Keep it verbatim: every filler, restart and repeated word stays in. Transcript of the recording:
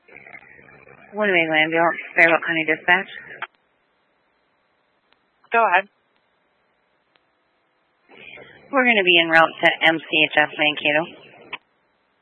Winnebago Ambulance, Faribault County Dispatch. Go ahead. We're going to be en route to M C H S Mankato.